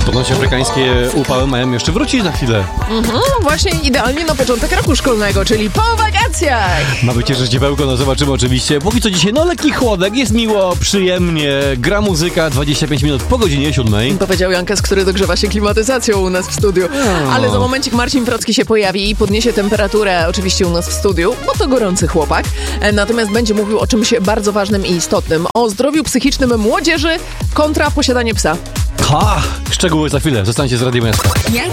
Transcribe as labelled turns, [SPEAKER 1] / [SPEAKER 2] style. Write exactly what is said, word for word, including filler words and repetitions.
[SPEAKER 1] Ponoć afrykańskie upały mają jeszcze wrócić za chwilę.
[SPEAKER 2] Mhm, właśnie idealnie na początek roku szkolnego, czyli po wakacjach.
[SPEAKER 1] Ma być jeszcze ździebełko, no zobaczymy oczywiście. Póki co dzisiaj, no lekki chłodek, jest miło, przyjemnie, gra muzyka, dwadzieścia pięć minut po godzinie siódmej.
[SPEAKER 2] Powiedział Jankas, który dogrzewa się klimatyzacją u nas w studiu.
[SPEAKER 1] No.
[SPEAKER 2] Ale za momencik Marcin Wrocki się pojawi i podniesie temperaturę oczywiście u nas w studiu, bo to gorący chłopak. Natomiast będzie mówił o czymś bardzo ważnym i istotnym. O zdrowiu psychicznym młodzieży kontra posiadanie psa.
[SPEAKER 1] Ha! Szczegóły za chwilę, zostańcie z Radiem Miasta.